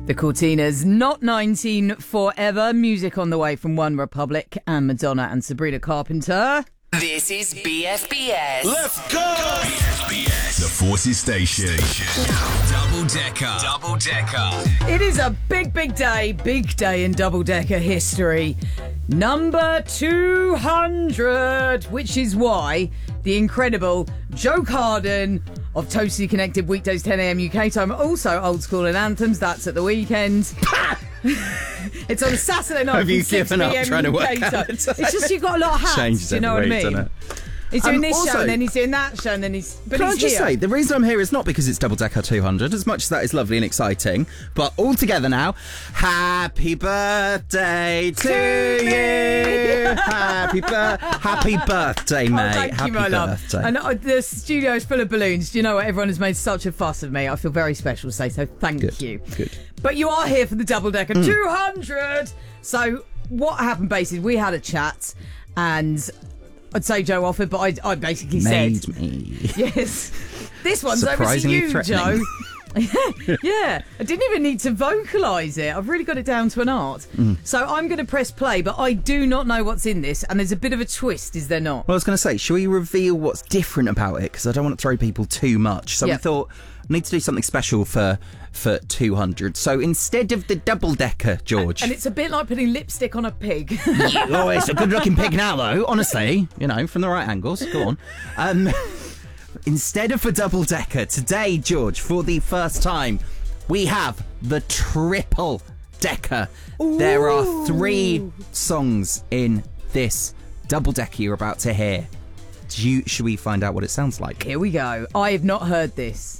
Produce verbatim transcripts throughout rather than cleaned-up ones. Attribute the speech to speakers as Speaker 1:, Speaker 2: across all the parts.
Speaker 1: The Cortinas, Not nineteen Forever. Music on the way from One Republic and Madonna and Sabrina Carpenter.
Speaker 2: This is B F B S.
Speaker 3: Let's go!
Speaker 4: B F B S, the Forces Station. Double Decker. Double Decker.
Speaker 1: It is a big, big day, big day in Double Decker history. Number two hundred, which is why the incredible Joe Carden of Totally Connected weekdays ten a.m. U K time, also Old School and Anthems, that's at the weekend. It's on Saturday night.
Speaker 3: Have you
Speaker 1: from six
Speaker 3: given up
Speaker 1: p.m.
Speaker 3: trying to work
Speaker 1: U K
Speaker 3: out
Speaker 1: time.
Speaker 3: the
Speaker 1: It's
Speaker 3: time?
Speaker 1: just you've got a lot of hats,
Speaker 3: Changes
Speaker 1: do you know
Speaker 3: every
Speaker 1: what I
Speaker 3: week,
Speaker 1: mean?
Speaker 3: doesn't it?
Speaker 1: He's doing
Speaker 3: Um,
Speaker 1: this
Speaker 3: also-
Speaker 1: show and then he's doing that show and then he's... But
Speaker 3: Can
Speaker 1: he's
Speaker 3: I just
Speaker 1: here.
Speaker 3: say, the reason I'm here is not because it's Double Decker two hundred, as much as that is lovely and exciting, but all together now, happy birthday to you! Happy, bir- happy birthday, mate.
Speaker 1: Oh, thank
Speaker 3: happy
Speaker 1: you, my
Speaker 3: birthday.
Speaker 1: love. And uh, the studio is full of balloons. Do you know what? Everyone has made such a fuss of me. I feel very special to say, so thank
Speaker 3: Good,
Speaker 1: you.
Speaker 3: good.
Speaker 1: But you are here for the Double Decker
Speaker 3: Mm.
Speaker 1: two hundred. So what happened basically, we had a chat and I'd say Joe offered, but I, I basically
Speaker 3: Made
Speaker 1: said...
Speaker 3: me.
Speaker 1: Yes. This one's over to
Speaker 3: Surprisingly
Speaker 1: you, Joe.
Speaker 3: threatening.
Speaker 1: yeah, yeah. I didn't even need to vocalise it. I've really got it down to an art.
Speaker 3: Mm.
Speaker 1: So I'm going to press play, but I do not know what's in this, and there's a bit of a twist, is there not?
Speaker 3: Well, I was going to say, should we reveal what's different about it? Because I don't want to throw people too much. So
Speaker 1: Yep.
Speaker 3: we thought, we need to do something special for for two hundred. So instead of the double decker, George.
Speaker 1: And it's a bit like putting lipstick on a pig.
Speaker 3: Oh, it's a good looking pig now, though, honestly. You know, from the right angles. Go on. Um, instead of a double decker, today, George, for the first time, we have the triple decker. There are three songs in this double decker you're about to hear. Do you, should we find out what it sounds like?
Speaker 1: Here we go. I have not heard this.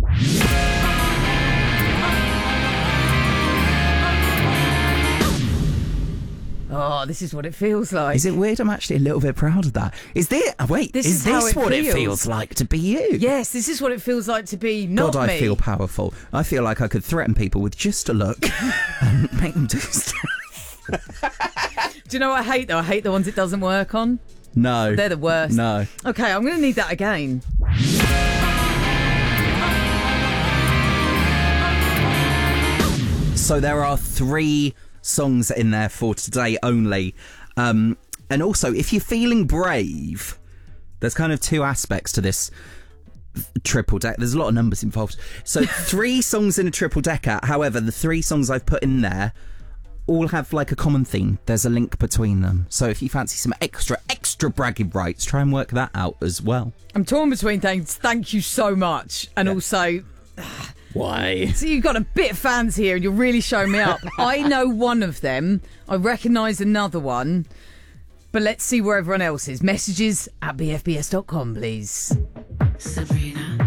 Speaker 1: Oh, this is what it feels like.
Speaker 3: Is it weird? I'm actually a little bit proud of that. Is this... oh, wait,
Speaker 1: This
Speaker 3: is,
Speaker 1: is how
Speaker 3: this
Speaker 1: it
Speaker 3: what it
Speaker 1: feels.
Speaker 3: feels like to be you?
Speaker 1: Yes, this is what it feels like to be not
Speaker 3: God,
Speaker 1: me.
Speaker 3: I feel powerful. I feel like I could threaten people with just a look and make them do stuff.
Speaker 1: Do you know what I hate, though? I hate the ones it doesn't work on.
Speaker 3: No.
Speaker 1: They're the worst.
Speaker 3: No.
Speaker 1: Okay, I'm going to need that again.
Speaker 3: So there are three songs in there for today only. Um, and also, if you're feeling brave, there's kind of two aspects to this triple deck. There's a lot of numbers involved. So three songs in a triple decker. However, the three songs I've put in there all have like a common theme. There's a link between them. So if you fancy some extra, extra bragging rights, try and work that out as well.
Speaker 1: I'm torn between things. Thank you so much. And also...
Speaker 3: Why?
Speaker 1: So you've got a bit of fans here and you're really showing me up. I know one of them. I recognise another one. But let's see where everyone else is. Messages at b f b s dot com, please.
Speaker 5: Sabrina.